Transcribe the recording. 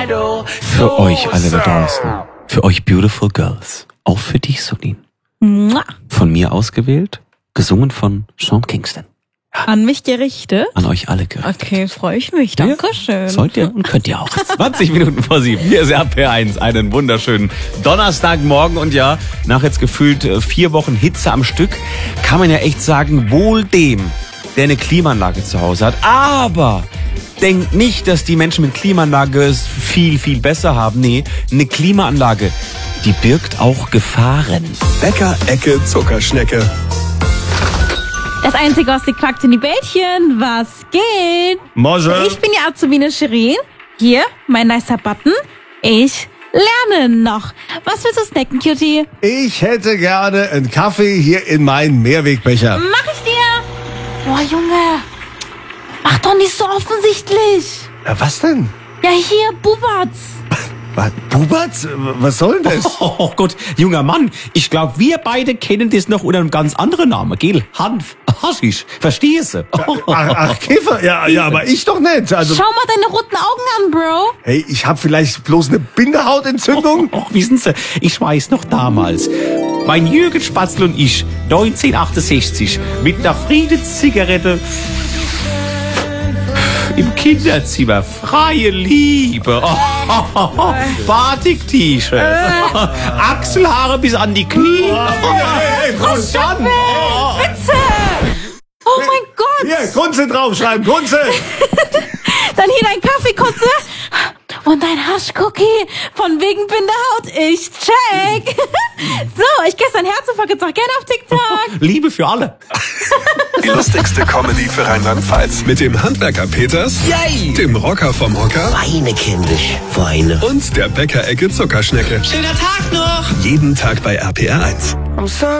Für euch alle da draußen. Für euch Beautiful Girls. Auch für dich, Solin. Von mir ausgewählt, gesungen von Sean Kingston. An mich gerichtet? An euch alle gerichtet. Okay, freue ich mich. Dankeschön. Ja, sollt ihr und könnt ihr auch. 20 Minuten vor 7. Hier ist RPR1. Einen wunderschönen Donnerstagmorgen. Und ja, nach jetzt gefühlt 4 Wochen Hitze am Stück, kann man ja echt sagen, wohl dem, der eine Klimaanlage zu Hause hat. Aber denkt nicht, dass die Menschen mit Klimaanlage es viel, viel besser haben. Nee, eine Klimaanlage, die birgt auch Gefahren. Bäcker-Ecke Zuckerschnecke. Das Einzige, was sie quackt, sind die Bällchen. Was geht? Morgen. Ich bin die Azubine Shirin. Hier, mein nicer Button. Ich lerne noch. Was willst du snacken, Cutie? Ich hätte gerne einen Kaffee hier in meinen Mehrwegbecher. Mach ich dir. Boah, Junge. Mach doch nicht so offensichtlich. Na, was denn? Ja, hier, Bubatz. Was, Bubatz? Was soll denn das? Oh Gott, junger Mann, ich glaube, wir beide kennen das noch unter einem ganz anderen Namen, gell? Hanf, Haschisch, verstehst du? Ach, Kiffer? Ja, aber ich doch nicht. Also, Schau mal deine roten Augen an, Bro. hey, ich hab vielleicht bloß eine Bindehautentzündung. Och, wissen Sie, ich weiß noch damals, mein Jürgen Spatzl und ich, 1968, mit einer Friedenszigarette im Kinderzimmer, freie Liebe, Batik-T-Shirt, Achselhaare bis an die Knie. Und dann, Witze. Oh mein Gott. Hier, Kunze draufschreiben, Kunze. Dann hier dein Kaffeekotze. Und dein Haschcookie. Von wegen Bindehaut. Ich check. So, ich gestern Herzinfarkt jetzt auch gerne auf TikTok. Liebe für alle. Die lustigste Comedy für Rheinland-Pfalz. Mit dem Handwerker Peters, Yay! dem Rocker vom Hocker Weine, kindisch, weine. und der Bäcker-Ecke Zuckerschnecke. Schöner Tag noch! Jeden Tag bei RPR1.